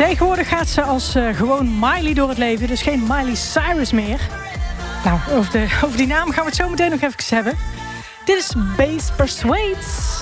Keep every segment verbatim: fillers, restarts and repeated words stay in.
Tegenwoordig gaat ze als uh, gewoon Miley door het leven. Dus geen Miley Cyrus meer. Nou, over, de, over die naam gaan we het zo meteen nog even hebben. Dit is Bass Persuades.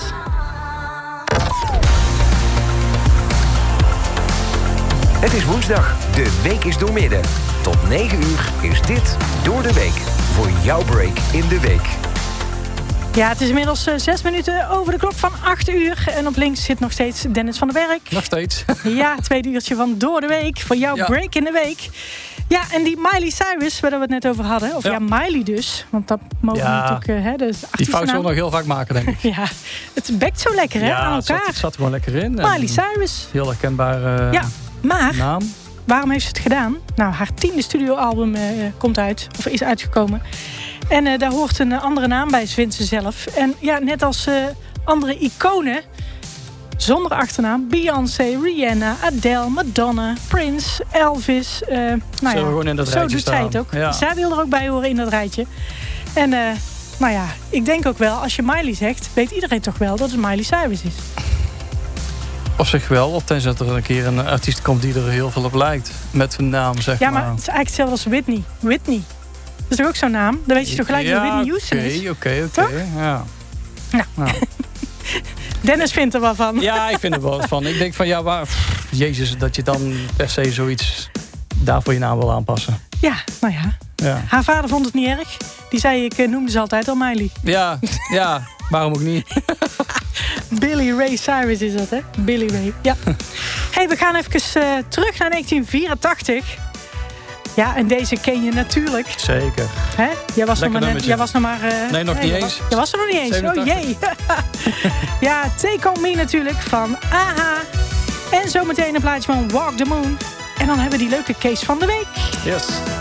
Het is woensdag, de week is doormidden. Tot negen uur is dit Door de Week. Voor jouw break in de week. Ja, het is inmiddels uh, zes minuten over de klok van acht uur. En op links zit nog steeds Dennis van der Berg. Nog steeds. Ja, het tweede uurtje van Door de Week. Voor jouw ja. break in de week. Ja, en die Miley Cyrus, waar we het net over hadden. Of ja, ja Miley dus. Want dat mogen ja, we natuurlijk... Uh, hè, de die fout zullen we nog heel vaak maken, denk ik. Ja, het bekt zo lekker hè, ja, aan elkaar. Ja, het zat er gewoon lekker in. Miley Cyrus. Heel herkenbare uh, ja, maar, naam. Waarom heeft ze het gedaan? Nou, haar tiende studioalbum uh, komt uit. Of is uitgekomen. En uh, daar hoort een uh, andere naam bij, vindt ze zelf. En ja, net als uh, andere iconen... zonder achternaam. Beyoncé, Rihanna, Adele, Madonna, Prince, Elvis. Uh, nou ja, gewoon in dat zo rijtje doet staan. zij het ook. Ja. Zij wil er ook bij horen in dat rijtje. En uh, nou ja, ik denk ook wel, als je Miley zegt... weet iedereen toch wel dat het Miley Cyrus is. Op zich wel, of tenzij er een keer een artiest komt die er heel veel op lijkt. Met een naam, zeg ja, maar. Ja, maar het is eigenlijk hetzelfde als Whitney. Whitney. Dat is toch ook zo'n naam? Dan weet je toch gelijk ja, dat Whitney Houston okay, is? Oké, oké, oké. Ja. Nou. nou. Dennis vindt er wel van. Ja, ik vind er wel wat van. Ik denk van, ja, waar... Pff, jezus, dat je dan per se zoiets daarvoor je naam wil aanpassen. Ja, nou ja. ja. Haar vader vond het niet erg. Die zei, ik noemde ze altijd al Miley. Ja, ja, waarom ook niet? Billy Ray Cyrus is dat, hè? Billy Ray, ja. Hey, we gaan even uh, terug naar negentien vierentachtig. Ja, en deze ken je natuurlijk. Zeker. Hè? Jij was nog maar... Net, jij was nog maar uh, nee, nog nee, niet eens. Jij was er nog niet eens. zevenentachtig. Oh jee. Ja, Take On Me natuurlijk van A H. En zometeen een plaatje van Walk the Moon. En dan hebben we die leuke case van de week. Yes.